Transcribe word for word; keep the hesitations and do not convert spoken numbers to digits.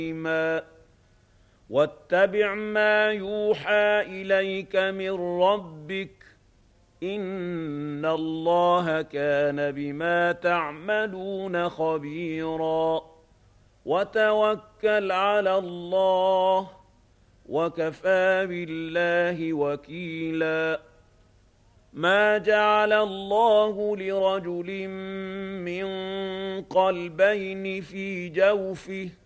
واتبع ما يوحى إليك من ربك إن الله كان بما تعملون خبيرا وتوكل على الله وكفى بالله وكيلا ما جعل الله لرجل من قلبين في جوفه